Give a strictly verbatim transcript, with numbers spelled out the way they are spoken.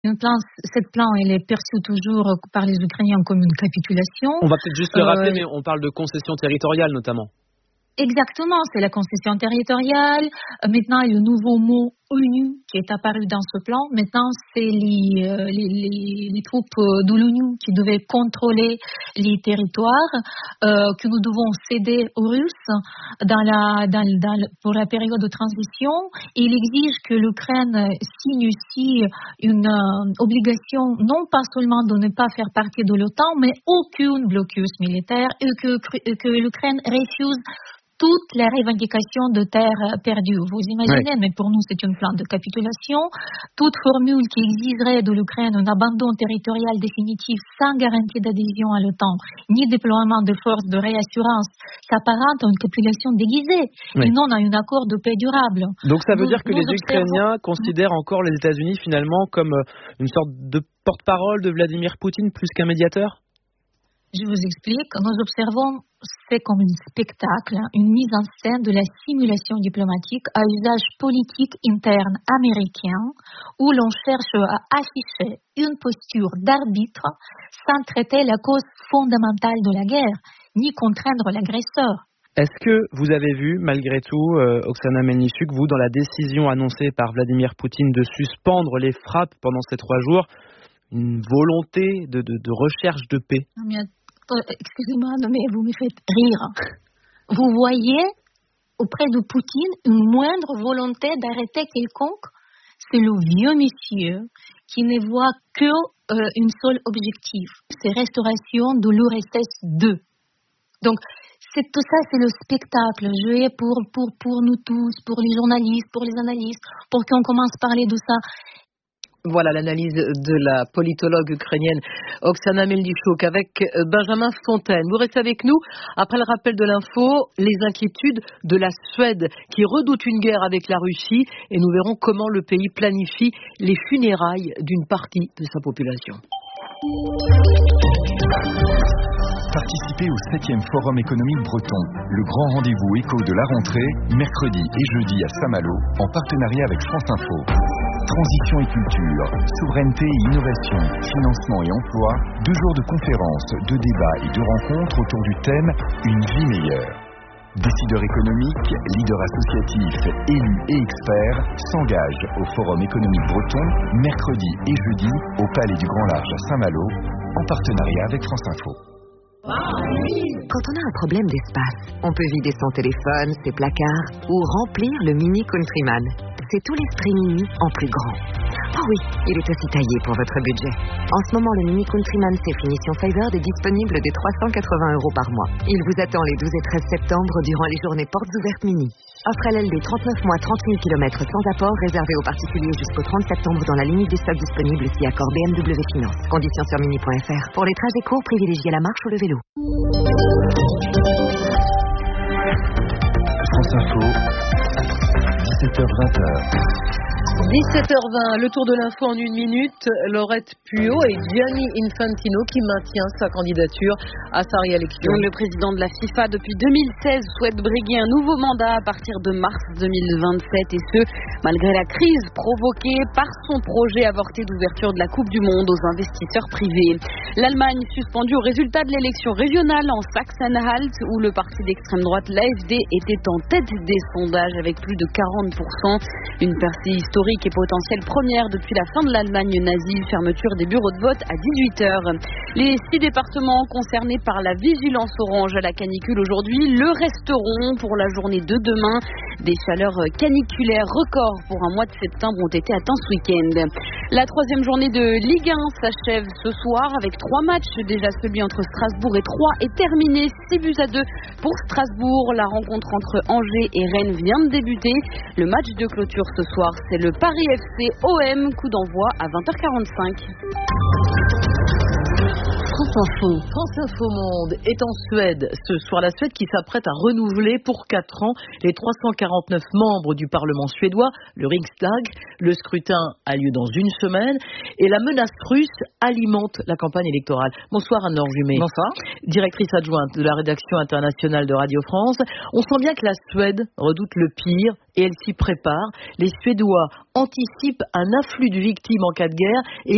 Une plan, cette plan, elle est perçue toujours par les Ukrainiens comme une capitulation. On va peut-être juste le rappeler, euh, mais on parle de concession territoriale notamment. Exactement, c'est la concession territoriale. Maintenant, le nouveau mot ONU qui est apparu dans ce plan. Maintenant, c'est les, euh, les, les, les troupes de l'ONU qui devaient contrôler les territoires euh, que nous devons céder aux Russes dans la, dans, dans, pour la période de transition. Et il exige que l'Ukraine signe aussi une euh, obligation, non pas seulement de ne pas faire partie de l'OTAN, mais aucun blocus militaire et que, que l'Ukraine refuse toutes les revendications de terres perdues. Vous imaginez, oui. Mais pour nous, c'est une plan de capitulation. Toute formule qui exigerait de l'Ukraine un abandon territorial définitif sans garantie d'adhésion à l'OTAN, ni déploiement de forces de réassurance, s'apparente à une capitulation déguisée, oui. Et non à un accord de paix durable. Donc ça veut nous, dire que les Ukrainiens observons... considèrent encore les États-Unis finalement comme une sorte de porte-parole de Vladimir Poutine plus qu'un médiateur ? Je vous explique. Nous observons, c'est comme un spectacle, une mise en scène de la simulation diplomatique à usage politique interne américain, où l'on cherche à afficher une posture d'arbitre sans traiter la cause fondamentale de la guerre, ni contraindre l'agresseur. Est-ce que vous avez vu, malgré tout, euh, Oksana Melnichuk, vous, dans la décision annoncée par Vladimir Poutine de suspendre les frappes pendant ces trois jours, une volonté de, de, de recherche de paix ? Excusez-moi, mais vous me faites rire. Vous voyez auprès de Poutine une moindre volonté d'arrêter quelconque? C'est le vieux monsieur qui ne voit que euh, une seule objectif, c'est restauration de l'U R S S deux. Donc, c'est, tout ça, c'est le spectacle joué pour, pour, pour nous tous, pour les journalistes, pour les analystes, pour qu'on commence à parler de ça. Voilà l'analyse de la politologue ukrainienne Oksana Melnichuk avec Benjamin Fontaine. Vous restez avec nous. Après le rappel de l'info, les inquiétudes de la Suède qui redoute une guerre avec la Russie et nous verrons comment le pays planifie les funérailles d'une partie de sa population. Participez au septième Forum économique breton, le grand rendez-vous éco de la rentrée, mercredi et jeudi à Saint-Malo, en partenariat avec France Info. Transition et culture, souveraineté et innovation, financement et emploi, deux jours de conférences, de débats et de rencontres autour du thème « Une vie meilleure ». Décideurs économiques, leaders associatifs, élus et experts s'engagent au Forum économique breton, mercredi et jeudi, au Palais du Grand Large à Saint-Malo, en partenariat avec France Info. Quand on a un problème d'espace, on peut vider son téléphone, ses placards ou remplir le Mini Countryman. C'est tout l'esprit Mini en plus grand. Oh oui, il est aussi taillé pour votre budget. En ce moment, le Mini Countryman C finition Favored est disponible dès trois cent quatre-vingts euros par mois. Il vous attend les douze et treize septembre durant les journées portes ouvertes Mini. Offre à L D trente-neuf mois, trente mille kilomètres sans apport, réservé aux particuliers jusqu'au trente septembre dans la limite des stocks disponibles si accord B M W Finance. Conditions sur mini point F R. Pour les trajets courts, privilégiez la marche ou le vélo. France Info, dix-sept heures vingt. dix-sept heures vingt, le tour de l'info en une minute. Laurette Puyo et Gianni Infantino qui maintient sa candidature à sa réélection. Le président de la FIFA depuis deux mille seize souhaite briguer un nouveau mandat à partir de mars deux mille vingt-sept et ce, malgré la crise provoquée par son projet avorté d'ouverture de la Coupe du Monde aux investisseurs privés. L'Allemagne suspendue au résultat de l'élection régionale en Sachsen-Anhalt où le parti d'extrême droite, l'A F D, était en tête des sondages avec plus de quarante pour cent. Une percée historique et potentielle première depuis la fin de l'Allemagne nazie, fermeture des bureaux de vote à dix-huit heures. Les six départements concernés par la vigilance orange à la canicule aujourd'hui le resteront pour la journée de demain. Des chaleurs caniculaires records pour un mois de septembre ont été atteints ce week-end. La troisième journée de Ligue un s'achève ce soir avec trois matchs. Déjà celui entre Strasbourg et Troyes est terminé. six buts à deux pour Strasbourg. La rencontre entre Angers et Rennes vient de débuter. Le match de clôture ce soir, c'est le Paris F C O M. Coup d'envoi à vingt heures quarante-cinq. France Info. France Info Monde est en Suède. Ce soir, la Suède qui s'apprête à renouveler pour quatre ans les trois cent quarante-neuf membres du Parlement suédois, le Riksdag. Le scrutin a lieu dans une semaine et la menace russe alimente la campagne électorale. Bonsoir Anne-Laure Jumet. Bonsoir. Directrice adjointe de la rédaction internationale de Radio France. On sent bien que la Suède redoute le pire et elle s'y prépare. Les Suédois anticipent un afflux de victimes en cas de guerre et